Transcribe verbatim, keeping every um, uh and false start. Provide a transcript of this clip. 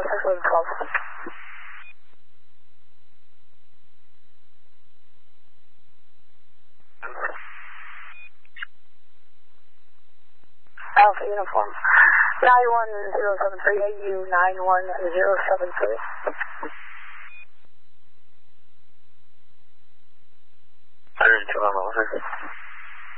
six eleven twelve. Alpha Uniform. nine one zero seven three, A U nine one zero seven three. one oh two on eleven.